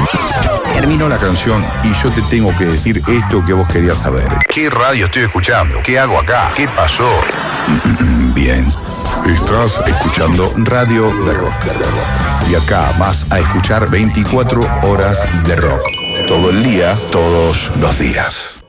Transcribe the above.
Terminó la canción y yo te tengo que decir esto que vos querías saber. ¿Qué radio estoy escuchando? ¿Qué hago acá? ¿Qué pasó? Bien. Estás escuchando Radio de Rock. Y acá vas a escuchar 24 horas de rock. Todo el día, todos los días.